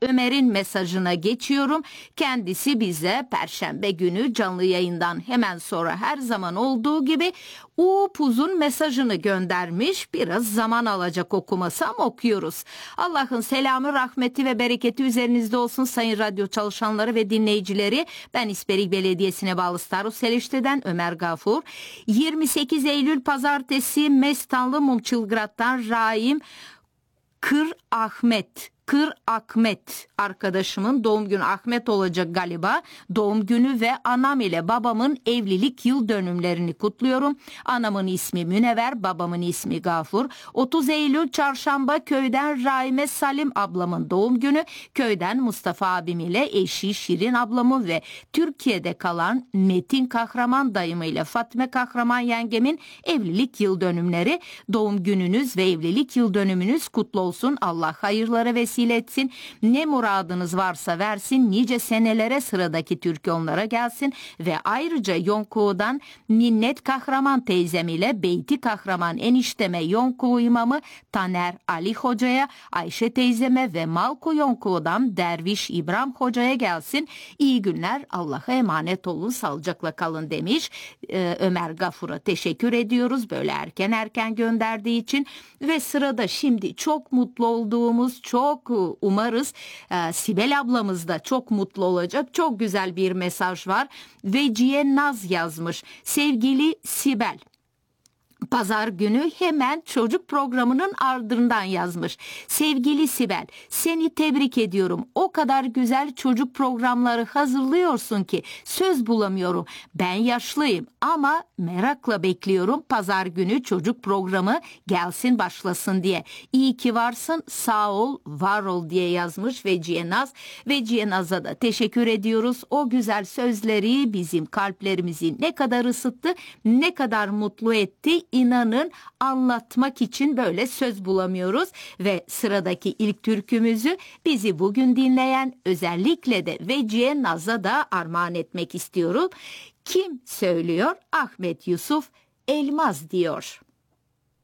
Ömer'in mesajına geçiyorum. Kendisi bize Perşembe günü canlı yayından hemen sonra her zaman olduğu gibi upuzun mesajını göndermiş. Biraz zaman alacak okuması ama okuyoruz. Allah'ın selamı, rahmeti ve bereketi üzerinizde olsun sayın radyo çalışanları ve dinleyicileri. Ben İsperik Belediyesi'ne bağlı Starus Seleşte'den Ömer Gafur. 28 Eylül Pazartesi Mestanlı Mumçılgrad'dan Rahim Kır Ahmet arkadaşımın doğum günü, Ahmet olacak galiba, doğum günü ve anam ile babamın evlilik yıl dönümlerini kutluyorum. Anamın ismi Münevver, babamın ismi Gafur. 30 Eylül Çarşamba köyden Rahime Salim ablamın doğum günü, köyden Mustafa abim ile eşi Şirin ablamın ve Türkiye'de kalan Metin Kahraman dayımı ile Fatme Kahraman yengemin evlilik yıl dönümleri. Doğum gününüz ve evlilik yıl dönümünüz kutlu olsun. Allah hayırlara vesile etsin. Ne muradınız varsa versin. Nice senelere sıradaki türkü onlara gelsin. Ve ayrıca Yonkuğu'dan Minnet Kahraman teyzem ile Beyti Kahraman enişteme Yonkuğu imamı Taner Ali Hoca'ya, Ayşe teyzeme ve Malku Yonkuğu'dan Derviş İbrahim Hoca'ya gelsin. İyi günler. Allah'a emanet olun. Sağlıcakla kalın demiş. Ömer Gafur'a teşekkür ediyoruz. Böyle erken gönderdiği için. Ve sırada şimdi çok mutlu olduğumuz, çok umarız Sibel ablamız da çok mutlu olacak. Çok güzel bir mesaj var. Veciye Naz yazmış. Sevgili Sibel, Pazar günü hemen çocuk programının ardından yazmış. Sevgili Sibel, seni tebrik ediyorum. O kadar güzel çocuk programları hazırlıyorsun ki söz bulamıyorum. Ben yaşlıyım ama merakla bekliyorum pazar günü çocuk programı gelsin başlasın diye. İyi ki varsın, sağ ol, var ol diye yazmış Veciye Naz. Veciye Naz'a da teşekkür ediyoruz. O güzel sözleri bizim kalplerimizi ne kadar ısıttı, ne kadar mutlu etti. İnanın anlatmak için böyle söz bulamıyoruz ve sıradaki ilk türkümüzü bizi bugün dinleyen özellikle de Veciye Naz'a da armağan etmek istiyorum. Kim söylüyor? Ahmet Yusuf Elmaz diyor.